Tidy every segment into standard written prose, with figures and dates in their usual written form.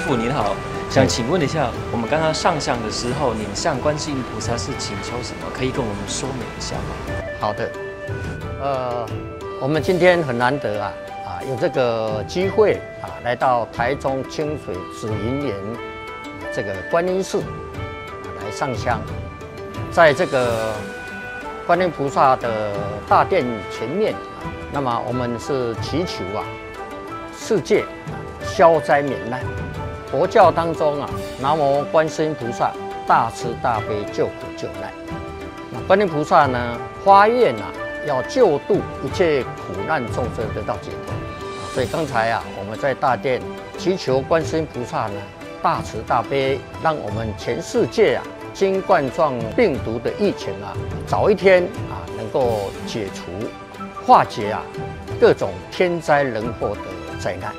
傅您好，想请问一下，我们刚刚上香的时候，您向观世音菩萨是请求什么？可以跟我们说明一下吗？ 好的，我们今天很难得有这个机会来到台中清水紫云岩这个观音寺来上香，在这个观音菩萨的大殿前面那么我们是祈求世界消灾免难。佛教当中南无观世音菩萨，大慈大悲救苦救难。那观音菩萨呢，发愿要救度一切苦难众生得到解脱。所以刚才我们在大殿祈求观世音菩萨呢，大慈大悲，让我们全世界新冠状病毒的疫情早一天能够解除，化解各种天灾人祸的灾难。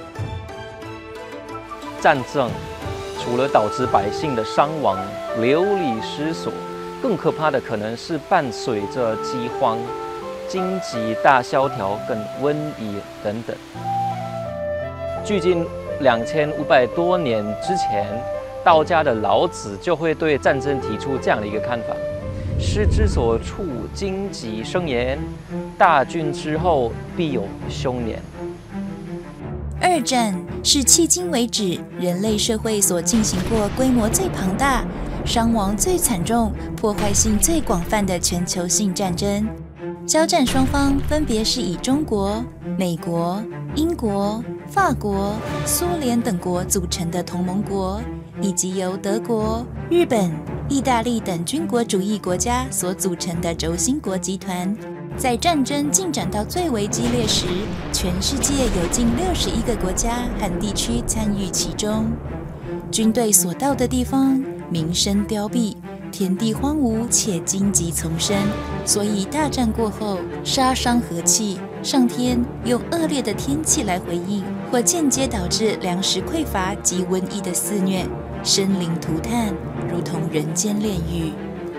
战争除了导致百姓的伤亡、流离失所，更可怕的可能是伴随着饥荒、经济大萧条跟瘟疫等等。距今2500多年之前，道家的老子就会对战争提出这样的一个看法：师之所处，荆棘生焉，大军之后，必有凶年。 二战是迄今为止人类社会所进行过规模最庞大、伤亡最惨重、破坏性最广泛的全球性战争。交战双方分别是以中国、美国、英国、法国、苏联等国组成的同盟国，以及由德国、日本、意大利等军国主义国家所组成的轴心国集团。在战争进展到最为激烈时，全世界有近61个国家和地区参与其中。军队所到的地方，民生凋敝，天地荒芜且荆棘丛生，所以大战过后，杀伤和气，上天用恶劣的天气来回应，或间接导致粮食匮乏及瘟疫的肆虐，生灵涂炭，如同人间炼狱。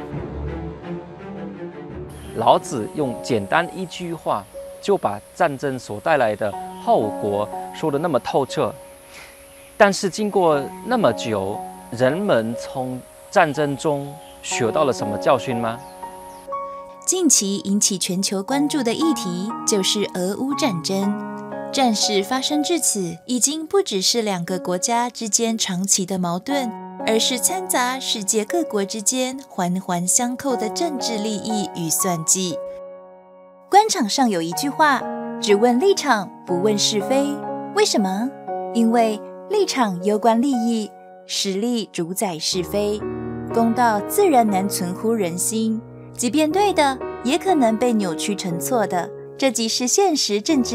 老子用简单一句话就把战争所带来的后果说得那么透彻，但是经过那么久，人们从战争中学到了什么教训吗？ 近期引起全球关注的议题就是俄乌战争。战事发生至此，已经不只是两个国家之间长期的矛盾，而是掺杂世界各国之间环环相扣的政治利益与算计。官场上有一句话，只问立场，不问是非。为什么？因为立场攸关利益，实力主宰是非。公道自然难存乎人心，即便对的，也可能被扭曲成错的。这即是现实政治